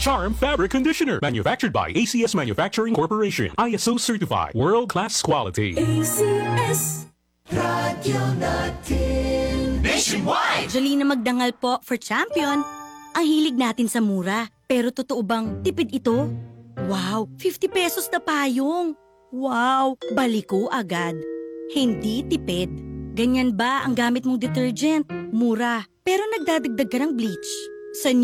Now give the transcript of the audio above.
Charm Fabric Conditioner. Manufactured by ACS Manufacturing Corporation. ISO certified. World-class quality. ACS Radio natin Nationwide! Jolina Magdangal po for champion. Ang hilig natin sa mura. Pero totoo bang tipid ito? Wow, 50 pesos na payong. Wow, baliko agad. Hindi tipid. Ganyan ba ang gamit mong detergent? Mura, pero nagdadagdag ka ng bleach. Sa